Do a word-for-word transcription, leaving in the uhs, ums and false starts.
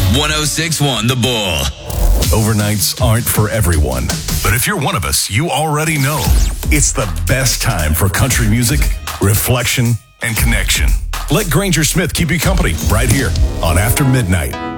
one oh six point one The Bull. Overnights aren't for everyone, but if you're one of us, you already know it's the best time for country music, reflection, and connection. Let Granger Smith keep you company right here on After Midnight.